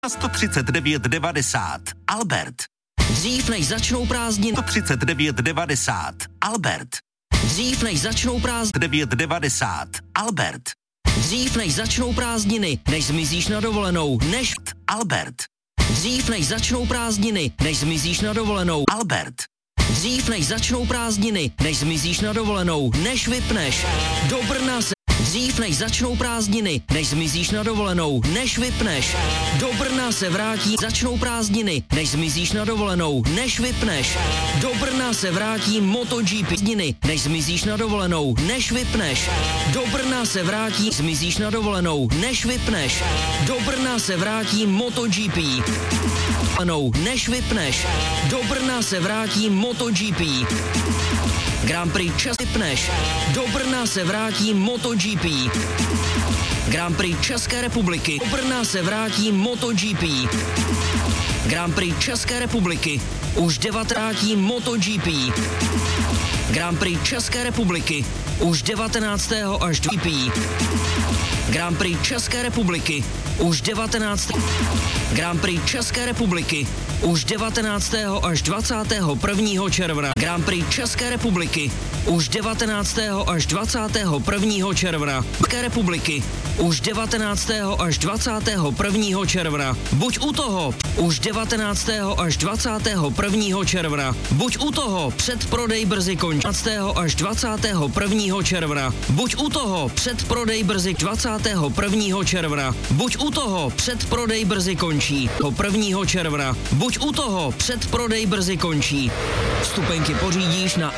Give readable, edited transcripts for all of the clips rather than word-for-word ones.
139,90. Albert. Dřív než začnou prázdniny. 139,90. Albert. Dřív než začnou prázdniny. 9,90. Albert. Dřív než začnou prázdniny, než zmizíš na dovolenou, než... Albert. Dřív než začnou prázdniny, než zmizíš na dovolenou. Albert. Dřív než začnou prázdniny, než zmizíš na dovolenou, než vypneš. Do Brna se... Dřív než začnou prázdniny, než zmizíš na dovolenou, než vypneš. Do Brna se vrátí, začnou prázdniny, než zmizíš na dovolenou, než vypneš. Do Brna se vrátí MotoGP prázdniny, než zmizíš na dovolenou, než vypneš. Do Brna se vrátí, zmizíš na dovolenou, než vypneš. Do Brna se vrátí MotoGP. Než vypneš. Do Brna se vrátí MotoGP. Grand Prix čas vypneš. Do Brna se vrátí MotoGP. Grand Prix České republiky. Do Brna se vrátí MotoGP. Grand Prix České republiky. Už 19. MotoGP. Grand Prix České republiky. Už 19. až 2. Grand Prix České republiky. Už 19. Grand Prix České republiky. Už 19. až 21. června. Grand Prix České republiky. Už 19. až 21. června. České republiky. Už 19. až 21. června. Buď u toho. Už 19. až 21. června. Buď u toho. Předprodej brzy končí. 19. až 21. června. Buď u toho. Předprodej brzy 21. června. Buď u toho. Předprodej brzy končí. 1. června. Buď u toho. Předprodej brzy končí. Vstupenky pořídíš na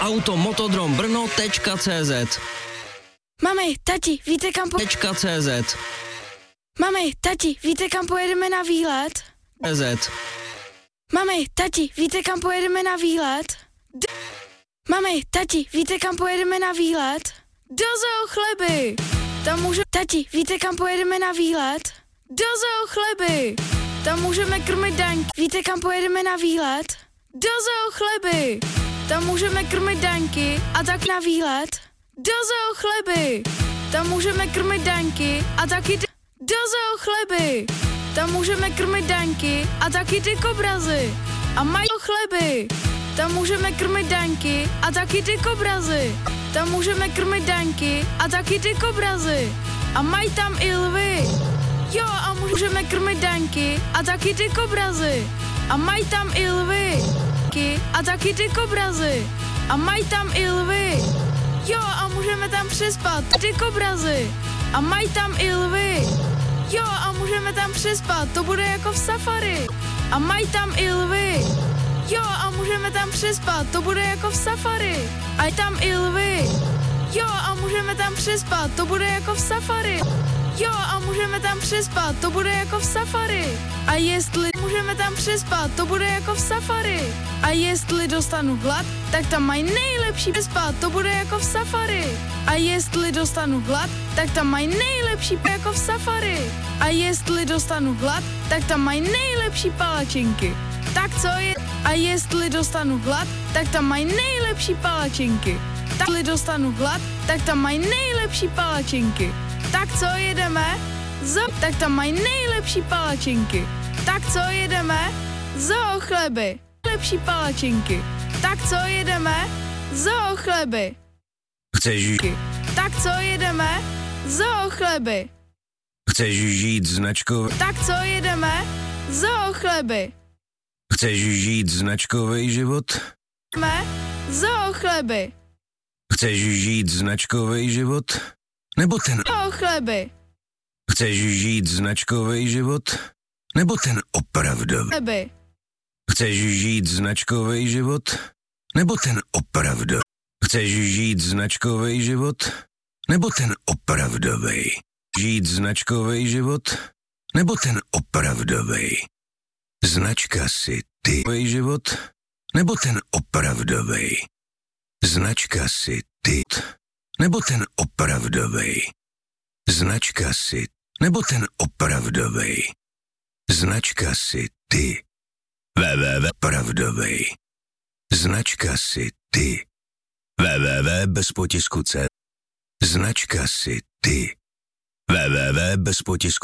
automotodrombrno.cz. Mami, tati, víte kam .cz. Mami, tati, víte kam pojedeme na výlet? CZ. Mami, tati, víte kam pojedeme na výlet? Mami, tati, víte kam pojedeme na výlet? Do Zoo Chleby! Tam může... Tati, víte kam pojedeme na výlet? Do Zoo Chleby! Tam můžeme krmit Daňky. Víte kam pojedeme na výlet? Do Zoo Chleby! Tam můžeme krmit Daňky a tak na výlet. Do Zoo Chleby! Tam můžeme krmit Daňky a taky ty... Do Zoo Chleby! Tam můžeme krmit Daňky a taky ty kobrazy. A mají chleby! Tam můžeme krmit Daňky a taky ty kobrazy. Tam můžeme krmit Daňky a taky ty kobrazy. A mají tam i lvy. Jo, a můžeme krmit Daňky a taky ty kobrazy. A mají tam i lvy. A taky ty kobrazy. A mají tam i lvy. Jo, a můžeme tam přespat ty kobrazy. A mají tam i lvy. Jo, a můžeme tam přespat, to bude jako v safari. A mají tam i lvy. Jo, a můžeme tam přespat, to bude jako v safari. A tam i lvy. Jo, a můžeme tam přespat, to bude jako v safari. Jo, a můžeme tam přespat, to bude jako v safari. A jestli můžeme tam přespat, to bude jako v safari. A jestli dostanu hlad, tak tam mají nejlepší přespat, to bude jako v safari. A jestli dostanu hlad, tak tam mají nejlepší jako v safari. A jestli dostanu hlad, tak tam mají nejlepší palačinky. Tak co je? A jestli dostanu hlad, tak tam mají nejlepší palačinky. Tak jestli dostanu hlad, tak tam mají nejlepší palačinky. Tak co jedeme? Tak tam mají nejlepší palačinky. Tak co jedeme? Zoo Chleby. Nejlepší palačinky. Tak co jedeme? Zoo Chleby. Chceš žít? Tak co jedeme? Zoo Chleby. Chceš žít značkový? Tak co jedeme? Zoo Chleby. Chceš žít značkový život? Zoo Chleby. Chceš žít značkový život? Nebo ten... Zoo Chleby. Chceš žít značkový život? Nebo ten opravdový? Chleby. Chceš žít značkový život? Nebo ten opravdový? Chceš žít značkový život? Nebo ten opravdový? Žít značkový život? Nebo ten opravdový? Značka si ty život? Nebo ten opravdový? Značka si ty, nebo ten opravdový? Značka si, nebo ten opravdový? Značka si ty, opravdový. Značka si ty, bez potisku C. Značka si ty, bez potisku